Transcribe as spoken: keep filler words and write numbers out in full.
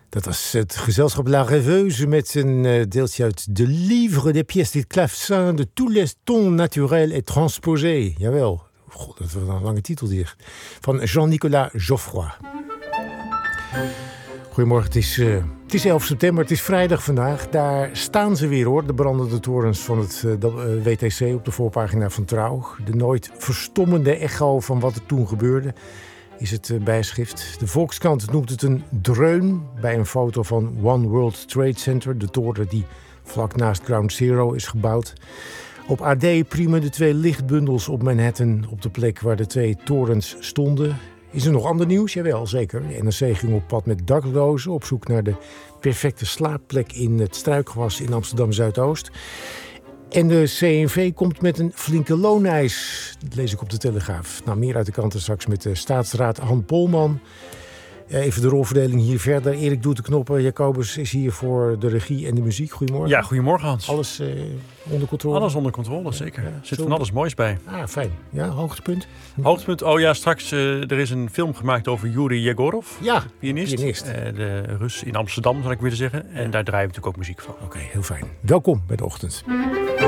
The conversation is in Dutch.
Dat was het gezelschap La Rêveuse met een uh, deeltje uit de Livre des pièces de clavecin de tous les tons naturels et transposés. Jawel, God, dat was een lange titel hier. Van Jean-Nicolas Geoffroy. Goedemorgen, het is, uh, het is elf september, het is vrijdag vandaag. Daar staan ze weer hoor, de brandende torens van het uh, W T C op de voorpagina van Trouw. De nooit verstommende echo van wat er toen gebeurde is het uh, bijschrift. De Volkskrant noemt het een dreun bij een foto van One World Trade Center, de toren die vlak naast Ground Zero is gebouwd. Op A D priemen de twee lichtbundels op Manhattan op de plek waar de twee torens stonden. Is er nog ander nieuws? Jawel, zeker. De N R C ging op pad met daklozen op zoek naar de perfecte slaapplek in het struikgewas in Amsterdam-Zuidoost. En de C N V komt met een flinke looneis. Dat lees ik op de Telegraaf. Nou, meer uit de kranten straks met de staatsraad Han Polman. Even de rolverdeling hier verder. Erik doet de knoppen. Jacobus is hier voor de regie en de muziek. Goedemorgen. Ja, goedemorgen Hans. Alles uh, onder controle? Alles onder controle, zeker. Er ja, zit van alles moois bij. Ah, fijn. Ja, hoogtepunt? Hoogtepunt, oh ja, straks uh, er is een film gemaakt over Yuri Yegorov. Ja, pianist. pianist. Uh, de Rus in Amsterdam, zal ik willen zeggen. En daar draaien we natuurlijk ook muziek van. Oké, okay, heel fijn. Welkom bij de ochtend.